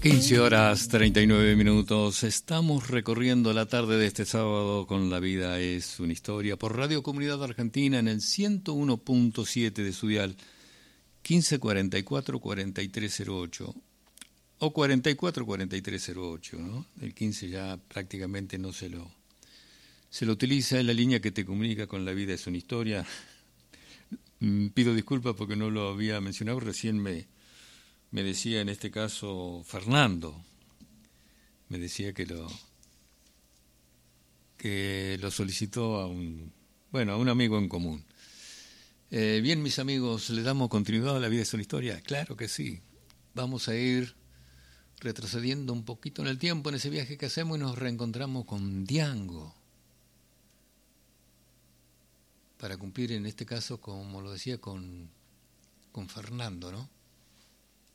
15:39. Estamos recorriendo la tarde de este sábado con La Vida es una Historia por Radio Comunidad Argentina en el 101.7 de su dial, 1544-4308 o 44-4308, ¿no? El 15 ya prácticamente no se lo utiliza, es la línea que te comunica con La Vida es una Historia. Pido disculpas porque no lo había mencionado, recién me decía en este caso Fernando, me decía que lo solicitó a un amigo en común. Bien, mis amigos, ¿le damos continuidad a La Vida es una Historia? Claro que sí. Vamos a ir retrocediendo un poquito en el tiempo en ese viaje que hacemos y nos reencontramos con Diango, para cumplir en este caso, como lo decía, con Fernando, ¿no?